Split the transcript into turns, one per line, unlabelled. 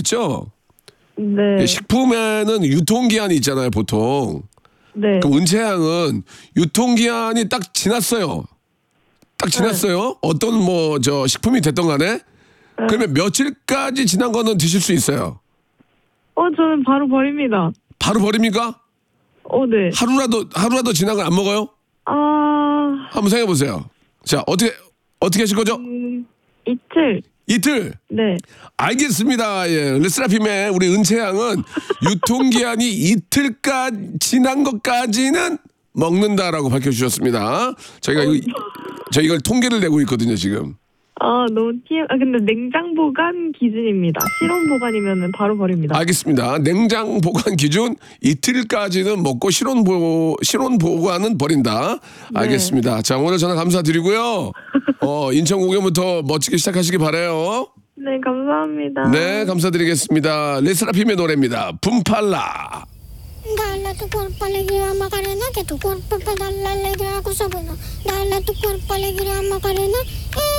있죠?
네.
식품에는 유통기한이 있잖아요, 보통.
네.
그럼 은채양은 유통기한이 딱 지났어요. 딱 지났어요. 어떤 식품이 됐던 간에. 그러면 며칠까지 지난 거는 드실 수 있어요?
저는 바로 버립니다.
바로 버립니까?
네.
하루라도 지난 걸 안 먹어요? 한번 생각해 보세요. 자, 어떻게 하실 거죠?
이틀.
이틀.
네.
알겠습니다. 예. 르세라핌의 우리 은채양은 유통기한이 이틀까지 지난 것까지는 먹는다라고 밝혀주셨습니다. 저희가 이걸 통계를 내고 있거든요, 지금.
너무 근데 냉장 보관 기준입니다. 실온 보관이면은 바로 버립니다.
알겠습니다. 냉장 보관 기준 이틀까지는 먹고 실온 보관은 버린다.
네.
알겠습니다. 자, 오늘 전화 감사드리고요. 인천 공연부터 멋지게 시작하시기 바라요.
네, 감사합니다.
네, 감사드리겠습니다. 르세라핌의 노래입니다. 붐팔라.
Dale a tu cuerpo alegría Macarena, que tu cuerpo para darle alegría a cosa buena. Dale a tu cuerpo alegría Macarena,